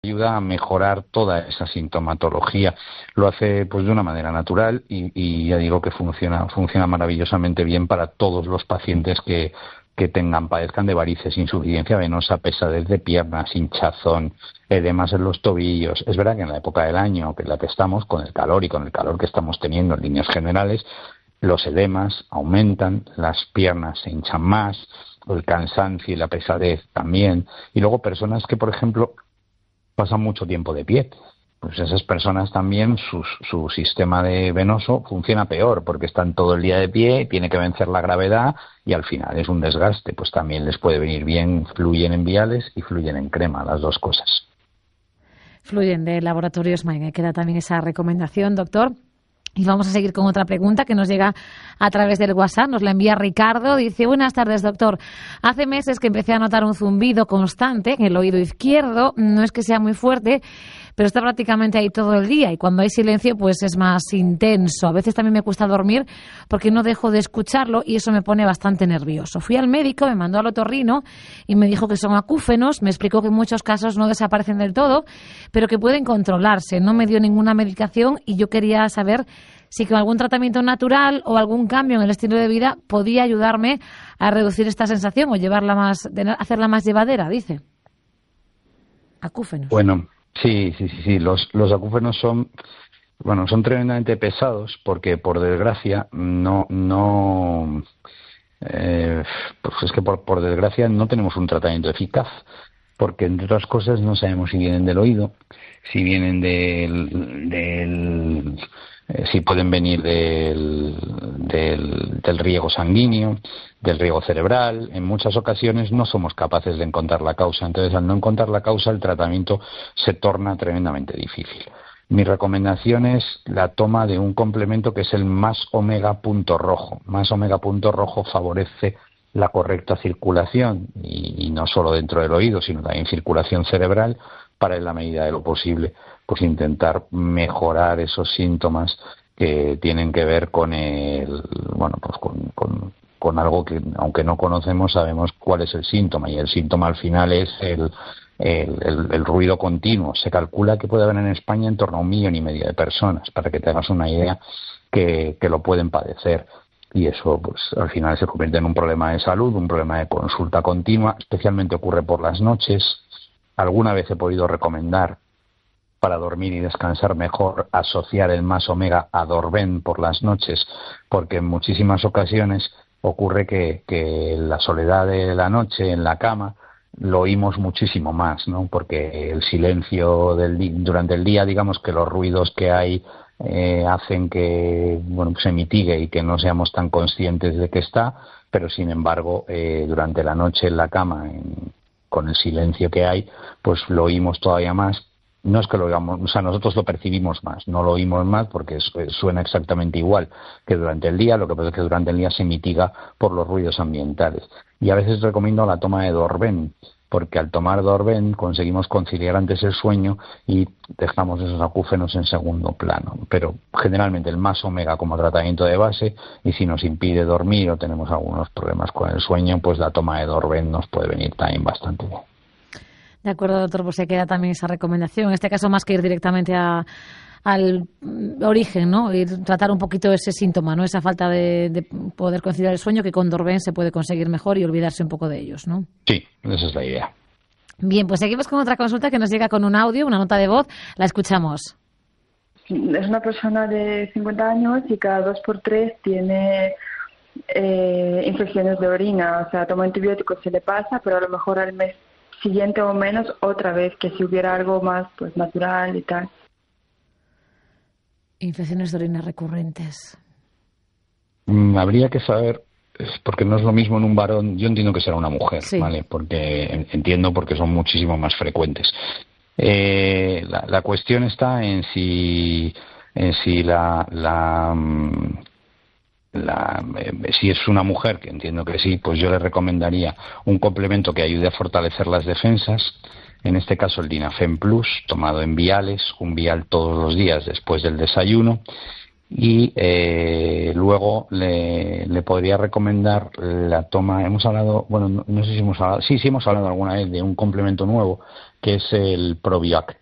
ayuda a mejorar toda esa sintomatología. Lo hace pues de una manera natural y ya digo que funciona maravillosamente bien para todos los pacientes que padezcan de varices, insuficiencia venosa, pesadez de piernas, hinchazón, edemas en los tobillos. Es verdad que en la época del año que en la que estamos, con el calor que estamos teniendo en líneas generales, los edemas aumentan, las piernas se hinchan más, el cansancio y la pesadez también. Y luego personas que, por ejemplo, pasan mucho tiempo de pie, pues esas personas también su sistema venoso funciona peor porque están todo el día de pie, tiene que vencer la gravedad y al final es un desgaste. Pues también les puede venir bien, fluyen en viales y fluyen en crema, las dos cosas. Fluyen de Laboratorios Maine. Queda también esa recomendación, doctor. Y vamos a seguir con otra pregunta que nos llega a través del WhatsApp. Nos la envía Ricardo. Dice: buenas tardes, doctor. Hace meses que empecé a notar un zumbido constante en el oído izquierdo. No es que sea muy fuerte, pero está prácticamente ahí todo el día. Y cuando hay silencio, pues es más intenso. A veces también me cuesta dormir porque no dejo de escucharlo y eso me pone bastante nervioso. Fui al médico, me mandó al otorrino y me dijo que son acúfenos. Me explicó que en muchos casos no desaparecen del todo, pero que pueden controlarse. No me dio ninguna medicación y yo quería saber si con algún tratamiento natural o algún cambio en el estilo de vida podía ayudarme a reducir esta sensación o hacerla más llevadera, dice. Acúfenos. Bueno, sí. Los acúfenos son tremendamente pesados porque, por desgracia, pues es que por desgracia no tenemos un tratamiento eficaz, porque entre otras cosas no sabemos si vienen del oído, si vienen si pueden venir del riego sanguíneo, del riego cerebral. En muchas ocasiones no somos capaces de encontrar la causa. Entonces, al no encontrar la causa, el tratamiento se torna tremendamente difícil. Mi recomendación es la toma de un complemento que es el Más Omega Punto Rojo. Más Omega Punto Rojo favorece la correcta circulación y no solo dentro del oído, sino también circulación cerebral, para, en la medida de lo posible, pues intentar mejorar esos síntomas que tienen que ver con con algo que, aunque no conocemos, sabemos cuál es el síntoma, y el síntoma al final es el ruido continuo. Se calcula que puede haber en España en torno a 1,5 millones de personas, para que te hagas una idea, que lo pueden padecer. Y eso, pues, al final se convierte en un problema de salud, un problema de consulta continua. Especialmente ocurre por las noches. Alguna vez he podido recomendar, para dormir y descansar mejor, asociar el Más Omega a Dorben por las noches, porque en muchísimas ocasiones ocurre que la soledad de la noche en la cama lo oímos muchísimo más, ¿no? Porque el silencio durante el día, digamos que los ruidos que hay hacen que se mitigue y que no seamos tan conscientes de que está, pero sin embargo durante la noche en la cama, con el silencio que hay, pues lo oímos todavía más. No es que lo oigamos, o sea, nosotros lo percibimos más, no lo oímos más porque suena exactamente igual que durante el día. Lo que pasa es que durante el día se mitiga por los ruidos ambientales. Y a veces recomiendo la toma de Dorben, porque al tomar Dorben conseguimos conciliar antes el sueño y dejamos esos acúfenos en segundo plano. Pero generalmente el Más Omega como tratamiento de base, y si nos impide dormir o tenemos algunos problemas con el sueño, pues la toma de Dorben nos puede venir también bastante bien. De acuerdo, doctor, pues se queda también esa recomendación. En este caso, más que ir directamente al origen, ¿no? Y tratar un poquito ese síntoma, ¿no? Esa falta de poder conciliar el sueño, que con Dorben se puede conseguir mejor y olvidarse un poco de ellos, ¿no? Sí, esa es la idea. Bien, pues seguimos con otra consulta que nos llega con un audio, una nota de voz. La escuchamos. Es una persona de 50 años y cada 2 por 3 tiene infecciones de orina. O sea, toma antibióticos, se le pasa, pero a lo mejor al mes siguiente o menos otra vez, que si hubiera algo más pues natural y tal. Infecciones de orina recurrentes. Habría que saber, porque no es lo mismo en un varón. Yo entiendo que será una mujer, sí, ¿vale? Porque son muchísimo más frecuentes. La cuestión está en si si es una mujer, que entiendo que sí, pues yo le recomendaría un complemento que ayude a fortalecer las defensas. En este caso el Dinafen Plus, tomado en viales, un vial todos los días después del desayuno. Y luego le podría recomendar la toma. Hemos hablado, bueno, no sé si hemos hablado, sí hemos hablado alguna vez de un complemento nuevo que es el Probiact.